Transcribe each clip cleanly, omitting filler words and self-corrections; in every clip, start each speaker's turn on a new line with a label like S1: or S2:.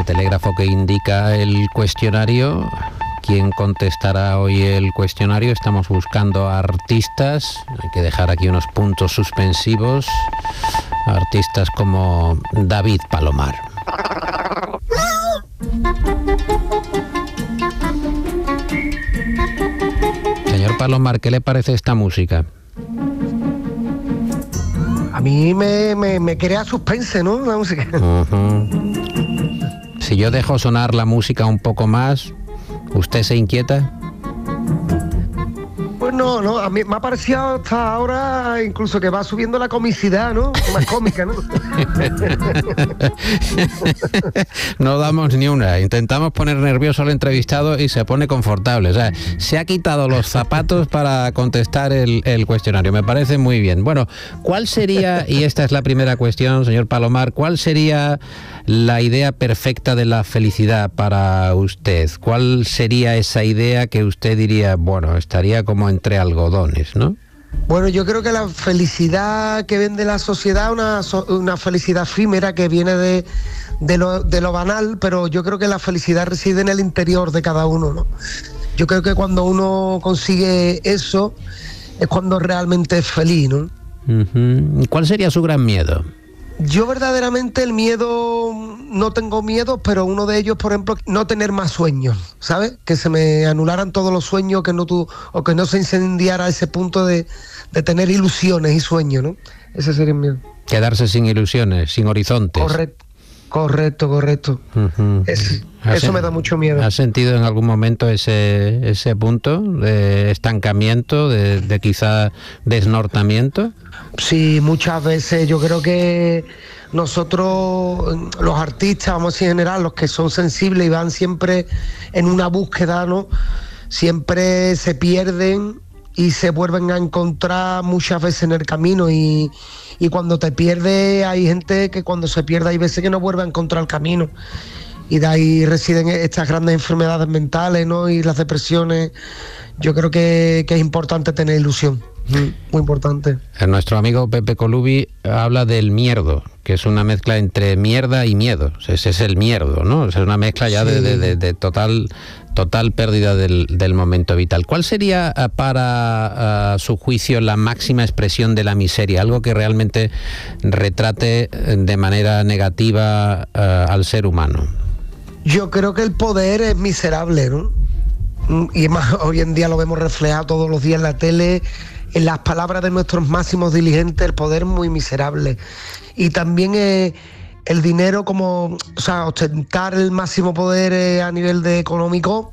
S1: telégrafo que indica el cuestionario. ¿Quién contestará hoy el cuestionario? Estamos buscando a artistas. Hay que dejar aquí unos puntos suspensivos. Artistas como David Palomar. Señor Palomar, ¿qué le parece esta música?
S2: A mí me crea suspense, ¿no? La música.
S1: Si yo dejo sonar la música un poco más, ¿usted se inquieta?
S2: Pues no, a mí me ha parecido hasta ahora incluso que va subiendo la comicidad, ¿no? Más cómica, ¿no?
S1: No damos ni una. Intentamos poner nervioso al entrevistado y se pone confortable. O sea, se ha quitado los zapatos para contestar el cuestionario. Me parece muy bien. Bueno, ¿cuál sería, y esta es la primera cuestión, señor Palomar, cuál sería la idea perfecta de la felicidad para usted? ¿Cuál sería esa idea que usted diría, bueno, estaría como entre algodones, ¿no?
S2: Bueno, yo creo que la felicidad que vende la sociedad es una felicidad efímera que viene de lo banal, pero yo creo que la felicidad reside en el interior de cada uno, ¿no? Yo creo que cuando uno consigue eso es cuando realmente es feliz, ¿no?
S1: ¿Cuál sería su gran miedo?
S2: Yo verdaderamente el miedo, no tengo miedo, pero uno de ellos, por ejemplo, no tener más sueños, ¿sabes? Que se me anularan todos los sueños, o que no se incendiara ese punto de tener ilusiones y sueños, ¿no? Ese sería el miedo.
S1: Quedarse sin ilusiones, sin horizontes.
S2: Correcto. Eso me da mucho miedo.
S1: ¿Has sentido en algún momento ese punto de estancamiento, de quizá desnortamiento?
S2: Sí, muchas veces. Yo creo que nosotros, los artistas, vamos a decir en general, los que son sensibles y van siempre en una búsqueda, ¿no? Siempre se pierden y se vuelven a encontrar muchas veces en el camino, y cuando te pierdes, hay gente que cuando se pierde hay veces que no vuelve a encontrar el camino, y de ahí residen estas grandes enfermedades mentales, ¿no? Y las depresiones. Yo creo que es importante tener ilusión, muy importante. Nuestro
S1: amigo Pepe Colubi habla del mierdo, que es una mezcla entre mierda y miedo. Ese es el mierdo, ¿no? Es una mezcla ya de total pérdida del momento vital. ¿Cuál sería para su juicio la máxima expresión de la miseria? Algo que realmente retrate de manera negativa al ser humano.
S2: Yo creo que el poder es miserable, ¿no? Y más hoy en día lo vemos reflejado todos los días en la tele, en las palabras de nuestros máximos dirigentes. El poder es muy miserable. Y también el dinero, como, o sea, ostentar el máximo poder a nivel de económico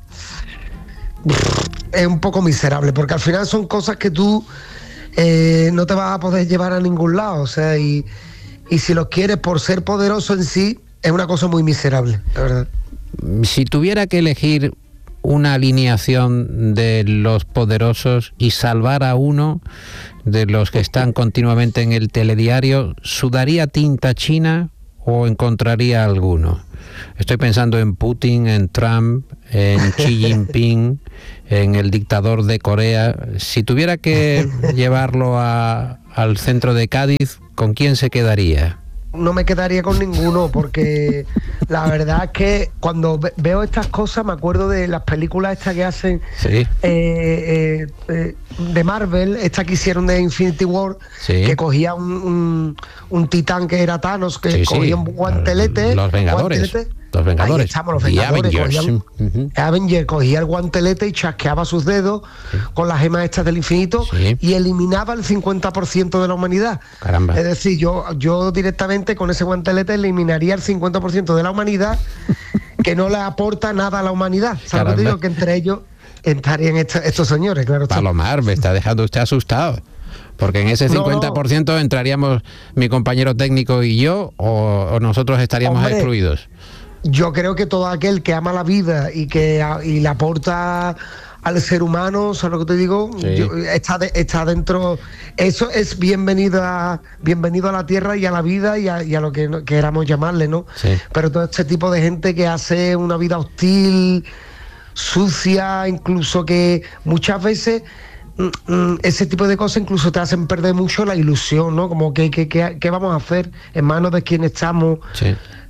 S2: es un poco miserable, porque al final son cosas que tú no te vas a poder llevar a ningún lado, o sea, y si lo quieres por ser poderoso en sí, es una cosa muy miserable, la verdad.
S1: Si tuviera que elegir una alineación de los poderosos y salvar a uno de los que están continuamente en el telediario, ¿sudaría tinta china o encontraría alguno? Estoy pensando en Putin, en Trump, en Xi Jinping, en el dictador de Corea. Si tuviera que llevarlo al centro de Cádiz, ¿con quién se quedaría?
S2: No me quedaría con ninguno, porque la verdad es que cuando veo estas cosas me acuerdo de las películas estas que hacen de Marvel, esta que hicieron de Infinity War, que cogía un titán que era Thanos, que cogía un guantelete.
S1: Los Vengadores.
S2: Los Vengadores. Ahí estamos, los Vengadores. Avengers cogía el guantelete y chasqueaba sus dedos con las gemas estas del infinito y eliminaba el 50% de la humanidad.
S1: Caramba.
S2: Es decir, yo directamente con ese guantelete eliminaría el 50% de la humanidad que no le aporta nada a la humanidad. ¿Sabes lo que digo? Que entre ellos estarían estos señores, claro.
S1: Palomar, me está dejando usted asustado. Porque en ese 50% entraríamos mi compañero técnico y yo, o nosotros estaríamos excluidos.
S2: Yo creo que todo aquel que ama la vida y le aporta al ser humano, ¿sabes lo que te digo? Está dentro. Eso es bienvenido a la tierra y a la vida y a lo que queramos llamarle, ¿no? Sí. Pero todo este tipo de gente que hace una vida hostil, sucia, incluso que muchas veces ese tipo de cosas incluso te hacen perder mucho la ilusión, ¿no? Como ¿qué vamos a hacer? ¿En manos de quién estamos?
S1: Sí.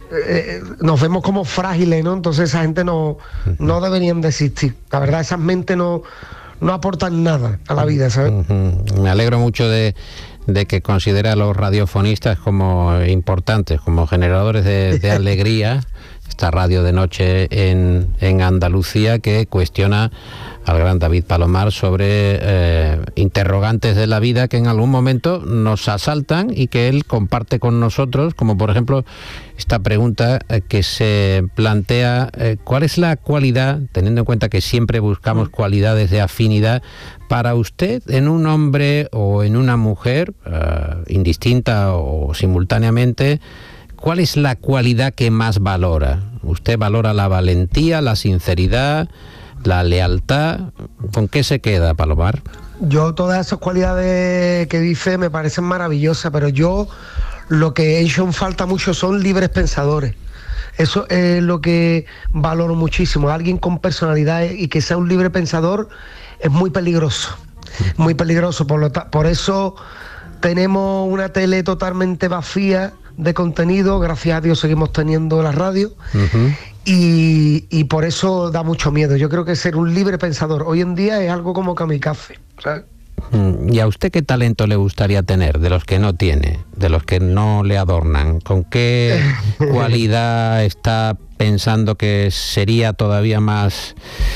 S2: nos vemos como frágiles, ¿no? Entonces esa gente no deberían de existir. La verdad, esas mentes no aportan nada a la vida, ¿sabes?
S1: Me alegro mucho de que considera a los radiofonistas como importantes, como generadores de alegría. Esta radio de noche en Andalucía, que cuestiona al gran David Palomar sobre interrogantes de la vida que en algún momento nos asaltan y que él comparte con nosotros, como por ejemplo esta pregunta que se plantea: ¿cuál es la cualidad, teniendo en cuenta que siempre buscamos cualidades de afinidad, para usted en un hombre o en una mujer, indistinta o simultáneamente? ¿Cuál es la cualidad que más valora? ¿Usted valora la valentía, la sinceridad, la lealtad? ¿Con qué se queda, Palomar?
S2: Yo todas esas cualidades que dice me parecen maravillosas, pero yo lo que he hecho en falta mucho son libres pensadores. Eso es lo que valoro muchísimo. Alguien con personalidad y que sea un libre pensador es muy peligroso. Muy peligroso. Por eso tenemos una tele totalmente vacía de contenido. Gracias a Dios seguimos teniendo la radio. Y por eso da mucho miedo. Yo creo que ser un libre pensador hoy en día es algo como kamikaze, ¿sabes?
S1: ¿Y a usted qué talento le gustaría tener, de los que no tiene, de los que no le adornan? ¿Con qué cualidad está pensando que sería todavía más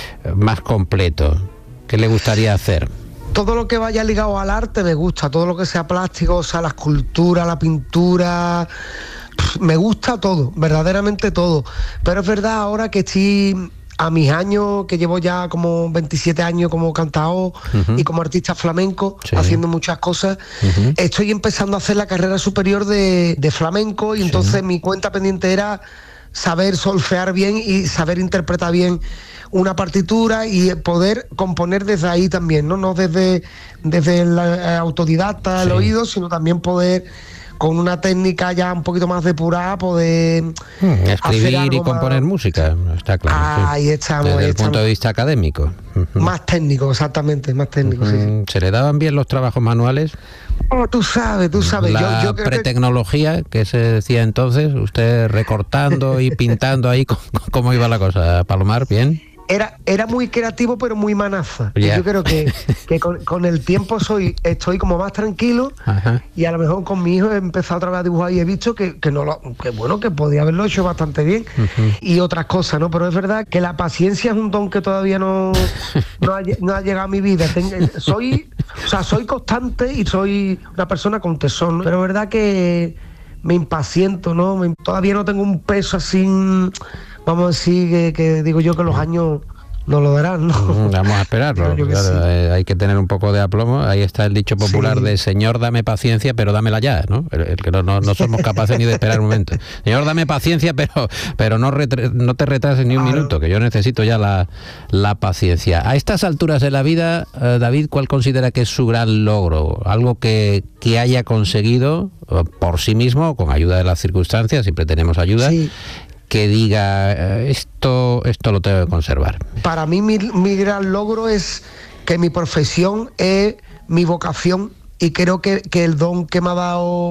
S1: completo? ¿Qué le gustaría hacer?
S2: Todo lo que vaya ligado al arte me gusta, todo lo que sea plástico, o sea, la escultura, la pintura, me gusta todo, verdaderamente todo. Pero es verdad, ahora que estoy a mis años, que llevo ya como 27 años como cantador y como artista flamenco, haciendo muchas cosas, estoy empezando a hacer la carrera superior de flamenco, y entonces mi cuenta pendiente era saber solfear bien y saber interpretar bien una partitura y poder componer desde ahí también, no desde el autodidacta, el oído, sino también poder, con una técnica ya un poquito más depurada, poder
S1: escribir y componer música, está claro.
S2: Ahí estamos.
S1: Desde el punto de vista académico.
S2: Más técnico, exactamente, más técnico, sí.
S1: ¿Se le daban bien los trabajos manuales?
S2: Oh, tú sabes.
S1: La
S2: yo creo
S1: pretecnología que se decía entonces, usted recortando y pintando ahí, ¿cómo iba la cosa, Palomar? ¿Bien?
S2: Era muy creativo, pero muy manaza. Yeah. Yo creo que con el tiempo estoy como más tranquilo. Y a lo mejor con mi hijo he empezado otra vez a dibujar y he visto que podía haberlo hecho bastante bien. Y otras cosas, ¿no? Pero es verdad que la paciencia es un don que todavía no ha llegado a mi vida. Soy constante y soy una persona con tesón, ¿no? Pero es verdad que me impaciento, ¿no? Todavía no tengo un peso así, vamos a decir, que digo yo que los años nos lo darán, ¿no?
S1: Vamos a esperarlo. Claro, sí. Hay que tener un poco de aplomo. Ahí está el dicho popular de Señor, dame paciencia, pero dámela ya, ¿no? El que no somos capaces ni de esperar un momento. Señor, dame paciencia, pero no te retrases ni un minuto, que yo necesito ya la paciencia. A estas alturas de la vida, David, ¿cuál considera que es su gran logro? Algo que haya conseguido por sí mismo, o con ayuda de las circunstancias, siempre tenemos ayuda, que diga, esto lo tengo que conservar.
S2: Para mí mi gran logro es que mi profesión es mi vocación, y creo que el don que me ha dado